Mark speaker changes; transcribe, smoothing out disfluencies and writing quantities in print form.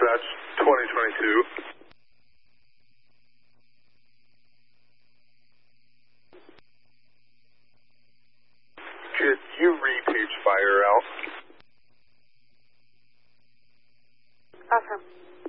Speaker 1: Dispatch 2022. Could you repage fire out?
Speaker 2: Affirm.